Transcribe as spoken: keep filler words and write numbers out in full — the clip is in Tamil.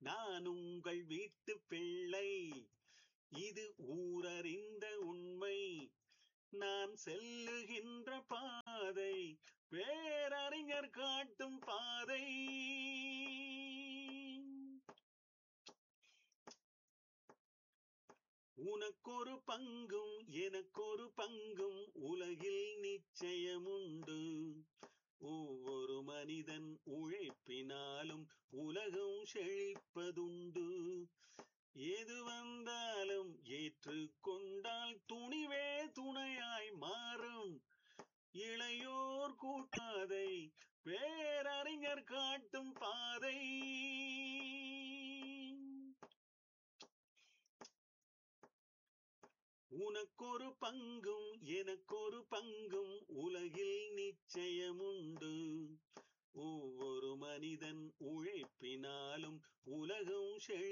நான் உங்கள் வீட்டு பிள்ளை. இது ஊரறிந்த உண்மை. நான் செல்லுகின்ற பாதை பேரறிஞர் காட்டும் பாதை. உனக்கொரு பங்கும் எனக்கொரு பங்கும் உலகில் நிச்சயமுண்டு. ஒவ்வொரு மனிதன் உழைப்பினாலும் உலகம் செழிப்பதுண்டு. எது வந்தாலும் ஏற்றுக்கொண்டால் துணிவே துணையாய் மாறும். இளையோர் கூட்டாதை பேரறிஞர் காட்டும் பாதை. உனக்கொரு பங்கும் எனக்கொரு பங்கும் உலகில் நிச்சயமுண்டு. ஒவ்வொரு மனிதன் உழைப்பினாலும் உலகம் செழி